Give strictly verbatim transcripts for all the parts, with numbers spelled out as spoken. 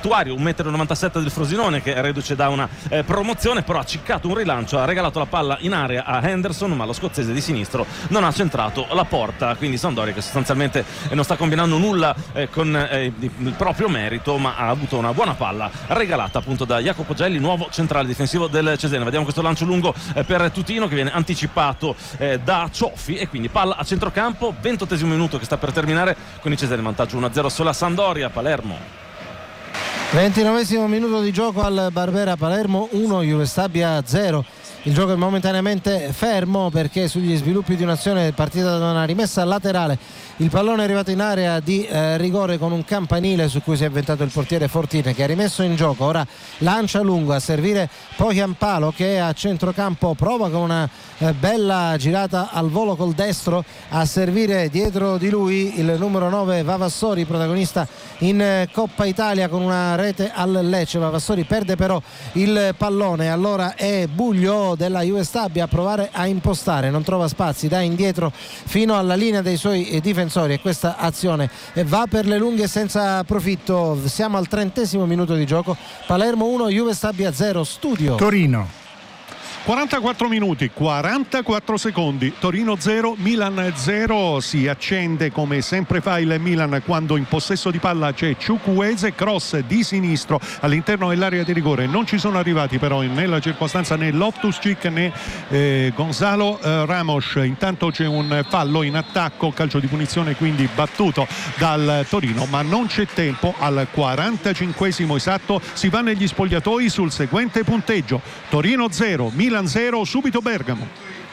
Attuario, un metro e novantasette del Frosinone, che è reduce da una eh, promozione, però ha ciccato un rilancio, ha regalato la palla in area a Henderson, ma lo scozzese di sinistro non ha centrato la porta. Quindi Sampdoria che sostanzialmente eh, non sta combinando nulla eh, con eh, il proprio merito, ma ha avuto una buona palla regalata appunto da Jacopo Gelli, nuovo centrale difensivo del Cesena. Vediamo questo lancio lungo eh, per Tutino, che viene anticipato eh, da Cioffi, e quindi palla a centrocampo. ventottesimo minuto che sta per terminare, con il Cesena in vantaggio uno a zero sulla Sampdoria. Palermo. ventinovesimo minuto di gioco al Barbera, Palermo uno, Juve Stabia zero. Il gioco è momentaneamente fermo perché sugli sviluppi di un'azione partita da una rimessa laterale, il pallone è arrivato in area di eh, rigore con un campanile su cui si è avventato il portiere Fortini, che ha rimesso in gioco. Ora lancia lungo a servire Pohjanpalo, che a centrocampo prova con una eh, bella girata al volo col destro a servire dietro di lui il numero nove Vavassori, protagonista in eh, Coppa Italia con una rete al Lecce. Vavassori perde però il pallone, allora è Buglio della Juve Stabia a provare a impostare, non trova spazi, dà indietro fino alla linea dei suoi eh, difensori, e questa azione va per le lunghe senza profitto. Siamo al trentesimo minuto di gioco, Palermo uno, Juve Stabia zero. Studio Torino. quarantaquattro minuti, quarantaquattro secondi, Torino zero, Milan zero. Si accende come sempre fa il Milan quando in possesso di palla c'è Ciucuese, cross di sinistro all'interno dell'area di rigore. Non ci sono arrivati però nella circostanza né Loftus-Cheek né eh, Gonzalo eh, Ramos. Intanto c'è un fallo in attacco, calcio di punizione quindi battuto dal Torino, ma non c'è tempo. Al quarantacinquesimo esatto si va negli spogliatoi sul seguente punteggio: Torino zero, Milan zero, subito Bergamo.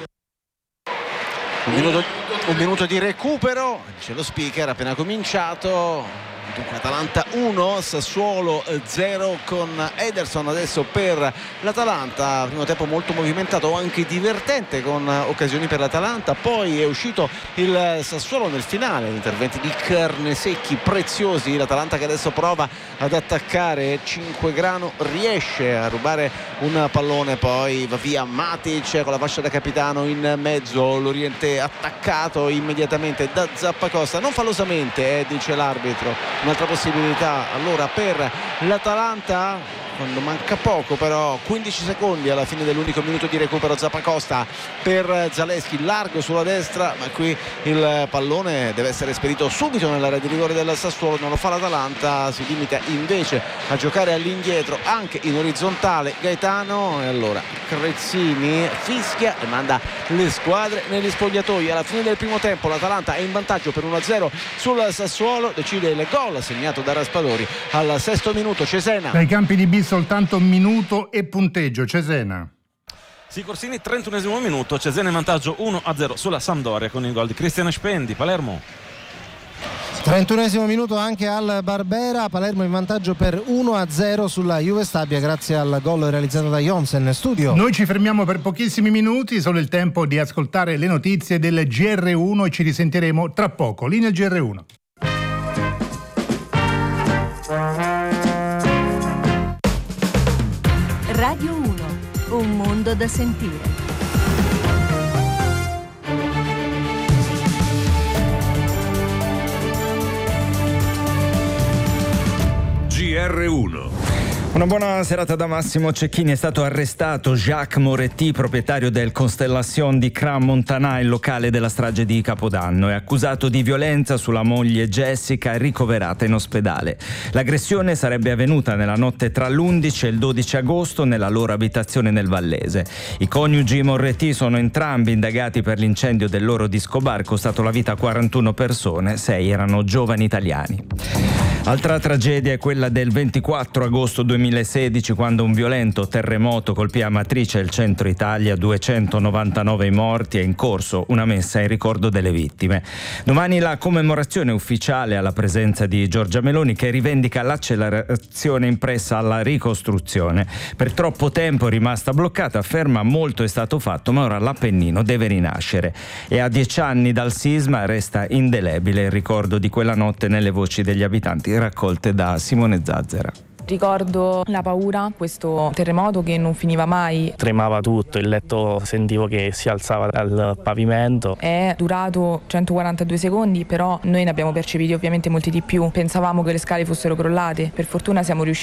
Un minuto, un minuto di recupero, c'è lo speaker appena cominciato. Dunque Atalanta uno, Sassuolo zero con Ederson adesso per l'Atalanta. Primo tempo molto movimentato, anche divertente, con occasioni per l'Atalanta. Poi è uscito il Sassuolo nel finale, interventi di carne secchi preziosi. L'Atalanta che adesso prova ad attaccare, Cinquegrano riesce a rubare un pallone, poi va via Matic con la fascia da capitano in mezzo, l'Oriente attaccato immediatamente da Zappacosta, non fallosamente eh, dice l'arbitro. Un'altra possibilità allora per l'Atalanta quando manca poco, però quindici secondi alla fine dell'unico minuto di recupero. Zappacosta per Zaleschi, largo sulla destra, ma qui il pallone deve essere spedito subito nell'area di rigore del Sassuolo. Non lo fa l'Atalanta, si limita invece a giocare all'indietro anche in orizzontale Gaetano, e allora Crezzini fischia e manda le squadre negli spogliatoi. Alla fine del primo tempo l'Atalanta è in vantaggio per uno a zero sul Sassuolo, decide il gol segnato da Raspadori al sesto minuto. Cesena. Dai campi di B soltanto minuto e punteggio. Cesena. Sì, Corsini, trentunesimo minuto, Cesena in vantaggio uno a zero sulla Sampdoria con il gol di Cristian Spendi. Palermo. trentunesimo minuto anche al Barbera, Palermo in vantaggio per uno a zero sulla Juve Stabia grazie al gol realizzato da Jonsen. Studio. Noi ci fermiamo per pochissimi minuti, solo il tempo di ascoltare le notizie del G R uno e ci risentiremo tra poco. Linea G R uno. Radio uno, un mondo da sentire. G R uno. Una buona serata da Massimo Cecchini. È stato arrestato Jacques Moretti, proprietario del Constellation di Crans-Montana, il locale della strage di Capodanno. È accusato di violenza sulla moglie Jessica, ricoverata in ospedale. L'aggressione sarebbe avvenuta nella notte tra l'undici e il dodici agosto nella loro abitazione nel Vallese. I coniugi Moretti sono entrambi indagati per l'incendio del loro disco bar, costato la vita a quarantuno persone, sei erano giovani italiani. Altra tragedia è quella del ventiquattro agosto duemilasedici, quando un violento terremoto colpì Amatrice e il centro Italia, duecentonovantanove i morti, è in corso una messa in ricordo delle vittime. Domani la commemorazione ufficiale alla presenza di Giorgia Meloni, che rivendica l'accelerazione impressa alla ricostruzione. Per troppo tempo è rimasta bloccata, afferma molto è stato fatto, ma ora l'Appennino deve rinascere. E a dieci anni dal sisma resta indelebile il ricordo di quella notte nelle voci degli abitanti raccolte da Simone Zazzera. Ricordo la paura, questo terremoto che non finiva mai. Tremava tutto, il letto sentivo che si alzava dal pavimento. È durato centoquarantadue secondi, però noi ne abbiamo percepiti ovviamente molti di più. Pensavamo che le scale fossero crollate, per fortuna siamo riusciti